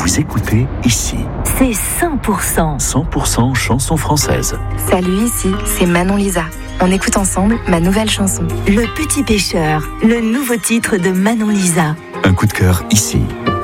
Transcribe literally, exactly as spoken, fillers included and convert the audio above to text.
Vous écoutez Ici. C'est cent pour cent. cent pour cent chansons françaises. Salut, Ici, c'est Manon Lisa. On écoute ensemble ma nouvelle chanson. Le Petit Pêcheur, le nouveau titre de Manon Lisa. Un coup de cœur ici.